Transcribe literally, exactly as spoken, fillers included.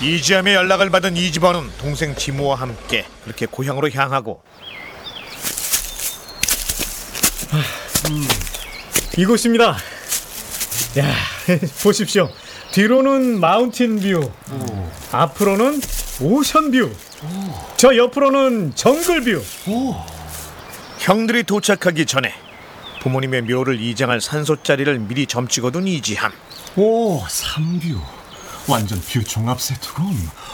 이지함의 연락을 받은 이지범은 동생 지모와 함께 그렇게 고향으로 향하고 이곳입니다. 야, 보십시오. 뒤로는 마운틴 뷰, 오. 앞으로는 오션 뷰, 오. 저 옆으로는 정글 뷰. 오. 형들이 도착하기 전에 부모님의 묘를 이장할 산소자리를 미리 점찍어둔 이지함. 오, 삼뷰. 완전 뷰 종합 세트군.